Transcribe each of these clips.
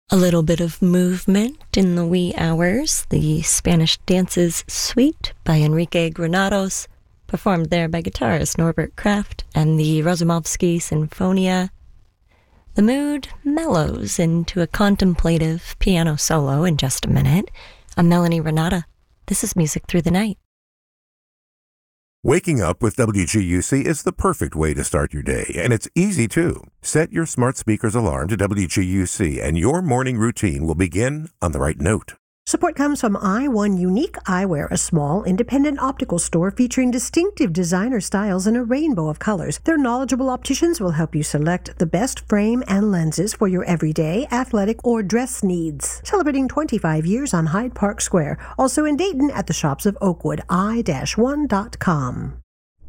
A little bit of movement in the wee hours. The Spanish Dances Suite by Enrique Granados, performed there by guitarist Norbert Kraft, and the Razumovsky Sinfonia. The mood mellows into a contemplative piano solo in just a minute. I'm Melanie Renata. This is Music Through the Night. Waking up with WGUC is the perfect way to start your day, and it's easy too. Set your smart speaker's alarm to WGUC, and your morning routine will begin on the right note. Support comes from i1 Unique Eyewear, a small, independent optical store featuring distinctive designer styles in a rainbow of colors. Their knowledgeable opticians will help you select the best frame and lenses for your everyday, athletic, or dress needs. Celebrating 25 years on Hyde Park Square. Also in Dayton at the shops of Oakwood, i-1.com.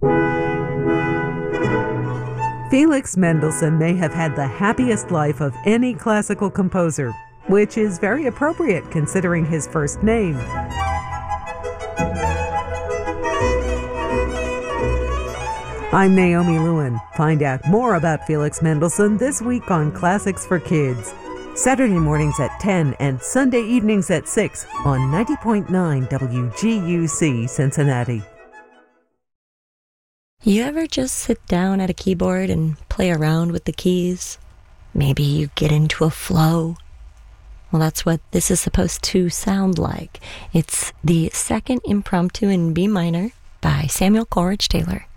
Felix Mendelssohn may have had the happiest life of any classical composer, which is very appropriate considering his first name. I'm Naomi Lewin. Find out more about Felix Mendelssohn this week on Classics for Kids. Saturday mornings at 10 and Sunday evenings at 6 on 90.9 WGUC Cincinnati. You ever just sit down at a keyboard and play around with the keys? Maybe you get into a flow. Well, that's what this is supposed to sound like. It's the second impromptu in B minor by Samuel Coleridge Taylor.